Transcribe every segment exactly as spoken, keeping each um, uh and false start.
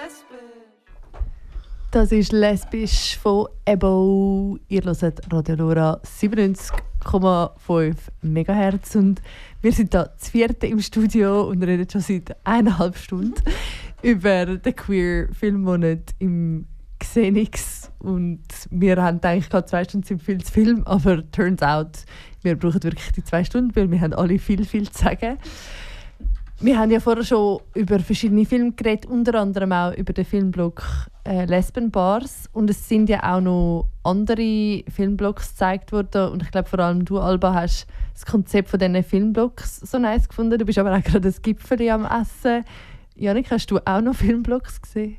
Das ist «Lesbisch» von Ebo. Ihr hört Radio Lora siebenundneunzig Komma fünf Megahertz und wir sind da zu vierte im Studio und reden schon seit eineinhalb Stunden über den Queer Filmmonat im Xenix. Und wir haben eigentlich gerade zwei Stunden sind viel zu Film, aber turns out, wir brauchen wirklich die zwei Stunden, weil wir haben alle viel, viel zu sagen. Wir haben ja vorher schon über verschiedene Filme geredet, unter anderem auch über den Filmblog äh, Lesbenbars. Und es sind ja auch noch andere Filmblogs gezeigt worden. Und ich glaube, vor allem du, Alba, hast das Konzept von diesen Filmblogs so nice gefunden. Du bist aber auch gerade das Gipfeli am Essen. Janik, hast du auch noch Filmblogs gesehen?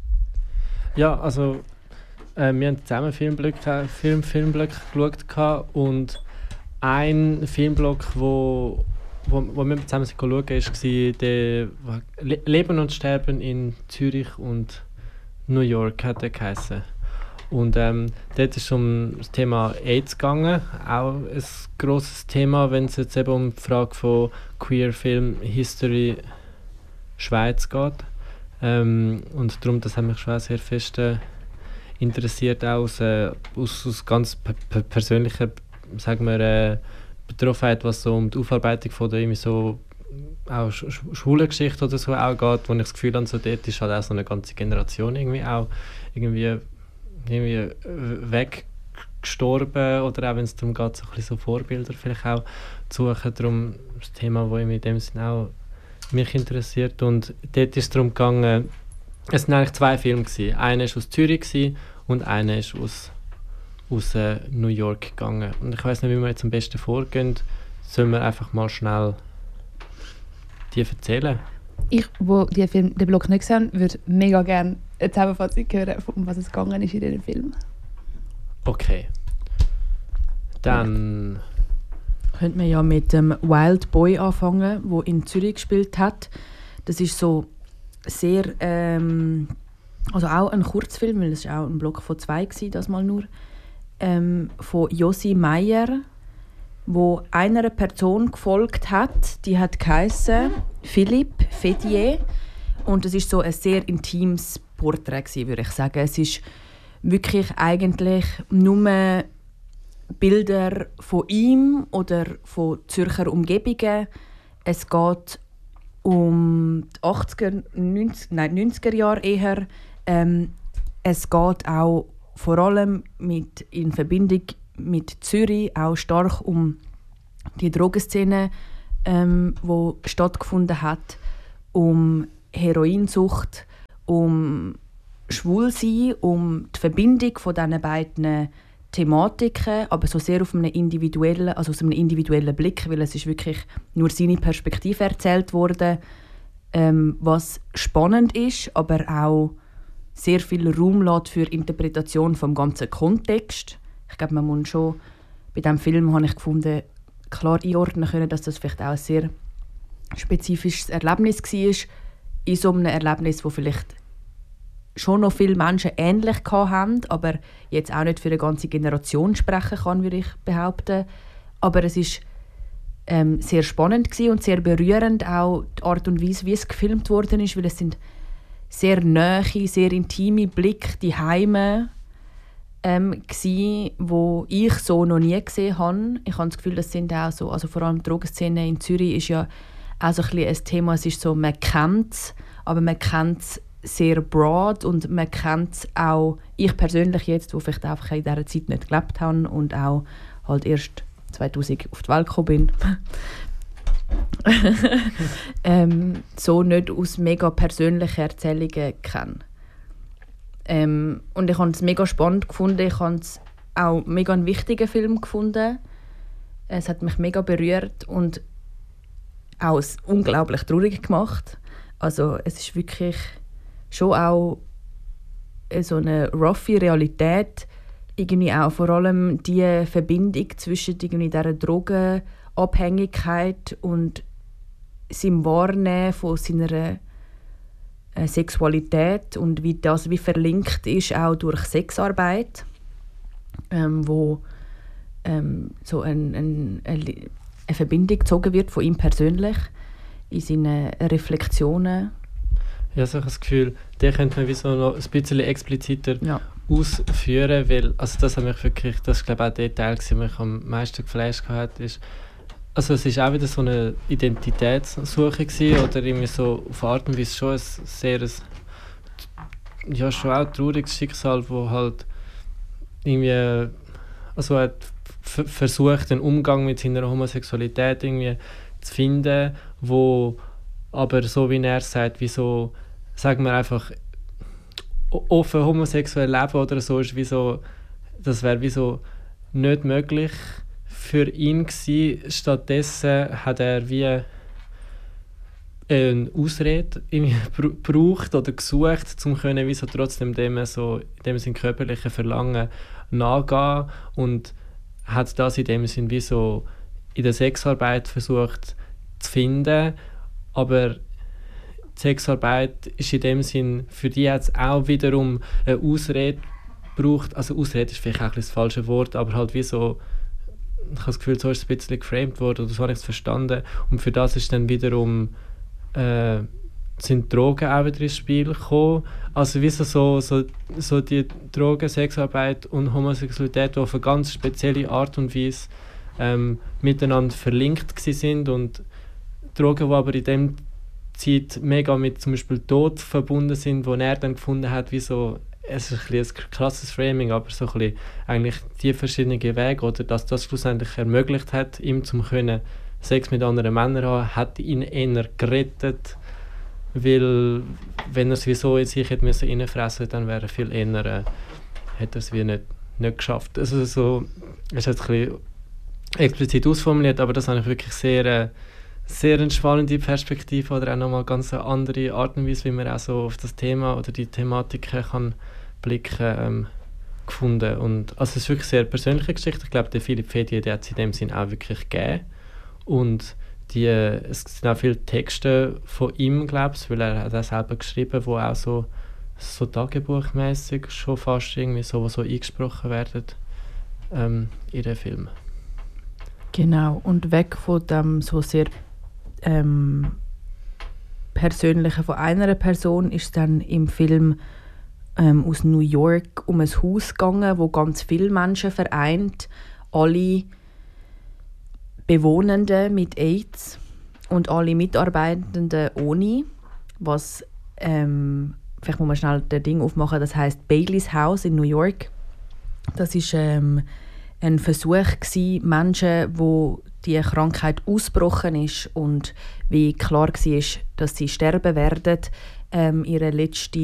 Ja, also äh, wir haben zusammen Filmblog, Film, Filmblog geschaut und ein Filmblog, wo Wo, wo wir zusammen schauen, war der «Leben und Sterben in Zürich und New York» hat er geheissen. Und ähm, dort ist es um das Thema AIDS gegangen, auch ein grosses Thema, wenn es jetzt eben um die Frage von Queer Film History Schweiz geht. Ähm, und darum, das hat mich schon sehr fest äh, interessiert, auch aus, äh, aus, aus ganz p- p- persönlichen, sagen wir, äh, Betroffenheit, was so um die Aufarbeitung von der irgendwie so auch sch- schwulen Geschichte oder so auch geht, wo ich das Gefühl habe, so dort ist halt auch so eine ganze Generation irgendwie auch irgendwie, irgendwie weggestorben oder auch wenn es darum geht, so ein bisschen so Vorbilder vielleicht auch zu suchen. Darum das Thema, das in dem Sinne auch mich interessiert. Und dort ist es darum gegangen, es waren eigentlich zwei Filme gewesen. Einer war aus Zürich gewesen, und einer ist aus aus äh, New York gegangen. Und ich weiß nicht, wie wir jetzt am besten vorgehen. Sollen wir einfach mal schnell die erzählen? Ich, wo die Film, den Blog nicht gesehen habe, würde mega gerne eine Zusammenfassung hören, um was es gegangen ist in diesem Film. Okay. Dann könnte man ja mit dem Wild Boy anfangen, der in Zürich gespielt hat. Das ist so sehr, ähm, also auch ein Kurzfilm, weil es war auch ein Block von zwei war, das mal nur. Ähm, von Josi Meyer, wo einer Person gefolgt hat, die hat geheissen Philipp Fedier, und es ist so ein sehr intimes Porträt gewesen, würde ich sagen. Es ist wirklich eigentlich nur Bilder von ihm oder von Zürcher Umgebungen. Es geht um die achtziger, neunziger, nein, neunziger Jahre eher. Ähm, es geht auch vor allem mit, in Verbindung mit Zürich auch stark um die Drogenszene, ähm, wo stattgefunden hat, um Heroinsucht, um Schwulsein, um die Verbindung von diesen beiden Thematiken, aber so sehr auf einem individuellen, also aus einem individuellen Blick, weil es ist wirklich nur seine Perspektive erzählt wurde, ähm, was spannend ist, aber auch sehr viel Raum lässt für Interpretation vom ganzen Kontext. Ich glaube, man muss schon bei diesem Film, habe ich gefunden, klar einordnen können, dass das vielleicht auch ein sehr spezifisches Erlebnis war. In so einem Erlebnis, das vielleicht schon noch viele Menschen ähnlich hatten, aber jetzt auch nicht für eine ganze Generation sprechen kann, würde ich behaupten. Aber es war ähm, sehr spannend und sehr berührend, auch die Art und Weise, wie es gefilmt worden ist, weil es sind sehr nahe, sehr intime Blicke die Heime ähm, gsi, wo ich so noch nie gesehen habe. Ich habe das Gefühl, das sind auch so, also vor allem die Drogenszene in Zürich ist ja auch so ein bisschen ein Thema. Es ist so, man kennt es, aber man kennt es sehr broad und man kennt es auch, ich persönlich jetzt, wo vielleicht einfach in dieser Zeit nicht gelebt habe und auch halt erst zweitausend auf die Welt gekommen bin, ähm, so nicht aus mega persönlichen Erzählungen kenne. Ähm, und ich habe es mega spannend gefunden. Ich habe es auch mega einen wichtigen Film gefunden. Es hat mich mega berührt und auch unglaublich traurig gemacht. Also es ist wirklich schon auch so eine roughe Realität. Irgendwie auch vor allem die Verbindung zwischen irgendwie dieser Drogenabhängigkeit und seinem Wahrnehmen von seiner äh, Sexualität und wie das wie verlinkt ist auch durch Sexarbeit, ähm, wo ähm, so ein, ein, eine Verbindung gezogen wird von ihm persönlich in seinen Reflexionen. Ja, so, ich habe das Gefühl, den könnte man wie so noch ein bisschen expliziter Ja. ausführen, weil, also das hat mich wirklich, das ist glaube ich auch der Teil, der mich am meisten geflasht hat, ist, also es ist auch wieder so eine Identitätssuche gewesen, oder irgendwie so auf Art und Weise schon ein sehr, ein, ja schon auch trauriges Schicksal, wo halt irgendwie, also er hat f- versucht, einen Umgang mit seiner Homosexualität irgendwie zu finden, wo aber so wie er sagt, wie so, sagen wir einfach, o- offen homosexuell leben oder so, ist wie so, das wäre wie so nicht möglich für ihn gewesen. Stattdessen hat er wie eine Ausrede irgendwie br- gebraucht oder gesucht, um können wie so trotzdem dem so, in dem Sinn körperlichen Verlangen nachgehen, und hat das in dem Sinn wie so in der Sexarbeit versucht zu finden, aber die Sexarbeit ist in dem Sinn, für die hat es auch wiederum eine Ausrede gebraucht, also Ausrede ist vielleicht auch ein bisschen das falsche Wort, aber halt wie so, ich habe das Gefühl, so ist es ein bisschen geframed worden, oder so habe ich es verstanden, und für das ist dann wiederum äh, sind Drogen auch wieder ins Spiel gekommen. Also wie so, so, so, so die Drogen, Sexarbeit und Homosexualität, die auf eine ganz spezielle Art und Weise ähm, miteinander verlinkt gsi sind, und Drogen, die aber in dem Zeit mega mit zum Beispiel Tod verbunden sind, wo er dann gefunden hat, wie so, es ist ein, bisschen ein krasses Framing, aber so ein bisschen eigentlich die verschiedenen Wege, oder dass das schlussendlich ermöglicht hat, ihm zu können Sex mit anderen Männern haben, hat ihn eher gerettet, weil wenn er es wie so in sich hätte müssen reinfressen, dann wäre er viel eher, äh, hätte er es wie nicht, nicht geschafft. Also so, es ist jetzt ein bisschen explizit ausformuliert, aber das habe ich wirklich sehr, äh, sehr eine spannende Perspektive, oder auch nochmal ganz eine andere Art und Weise, wie man auch so auf das Thema oder die Thematiken kann blicken, ähm, gefunden. Und, also es ist wirklich eine sehr persönliche Geschichte. Ich glaube, der Philipp Fedier, der hat es in dem Sinn auch wirklich gegeben. Und die, es sind auch viele Texte von ihm, glaube ich, weil er hat auch selber geschrieben, wo auch so, so tagebuchmäßig schon fast irgendwie so, so eingesprochen werden ähm, in den Film. Genau, und weg von dem so sehr ähm, Persönlichen von einer Person ist es dann im Film ähm, aus New York um ein Haus gegangen, wo ganz viele Menschen vereint, alle Bewohnenden mit AIDS und alle Mitarbeitenden ohne, was ähm, vielleicht muss man schnell das Ding aufmachen, das heißt Baileys House in New York. Das ist ähm, ein Versuch gewesen, Menschen, wo die Krankheit ausgebrochen ist und wie klar war, dass sie sterben werden, ähm, ihre letzte